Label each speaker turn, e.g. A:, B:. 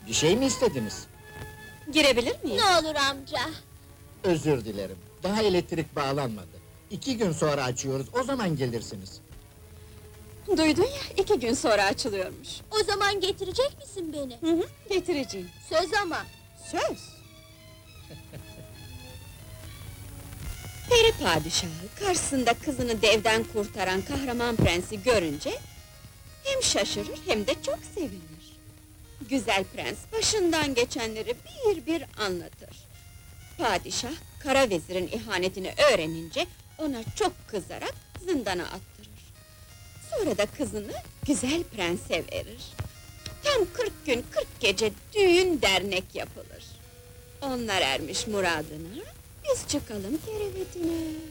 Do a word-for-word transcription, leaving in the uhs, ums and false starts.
A: Bir şey mi istediniz?
B: Girebilir miyim?
C: Ne olur amca.
A: Özür dilerim. Daha elektrik bağlanmadı. İki gün sonra açıyoruz, o zaman gelirsiniz.
B: Duydun ya, iki gün sonra açılıyormuş.
C: O zaman getirecek misin beni?
B: Hı hı, getireceğim.
C: Söz ama.
B: Söz! Peri padişahı, karşısında kızını devden kurtaran kahraman prensi görünce... ...hem şaşırır hem de çok sevinir. Güzel prens, başından geçenleri bir bir anlatır. Padişah, kara vezirin ihanetini öğrenince... ...ona çok kızarak zindana attırır. Sonra da kızını güzel prense verir. Tam kırk gün, kırk gece düğün dernek yapılır. Onlar ermiş muradına, biz çıkalım kerevetine.